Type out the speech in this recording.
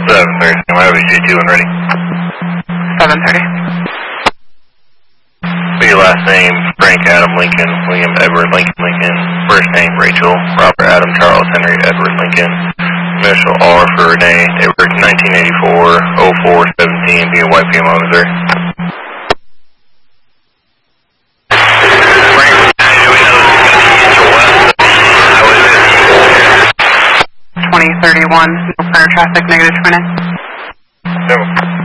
7:30. I have a J2 and ready. 7:30. Be your last name, Frank Adam Lincoln, William Edward Lincoln. First name, Rachel, Robert Adam Charles Henry Edward Lincoln. Initial R for Renee, Edward 1984, 0417, via White PM Missouri. 2031, no prior traffic, negative 20. No.